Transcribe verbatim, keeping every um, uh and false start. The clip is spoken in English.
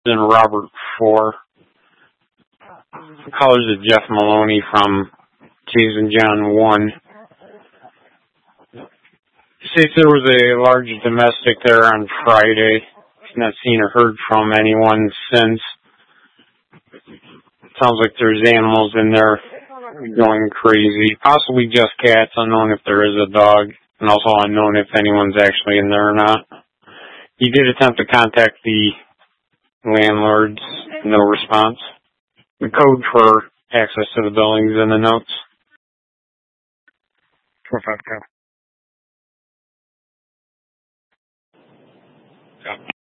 in Robert four. Callers of Jeff Maloney from James and John one. States there was a large domestic there on Friday. He's not seen or heard from anyone since. Sounds like there's animals in there going crazy. Possibly just cats, unknown if there is a dog, and also unknown if anyone's actually in there or not. He did attempt to contact the landlords, no response. The code for access to the buildings in the notes. four five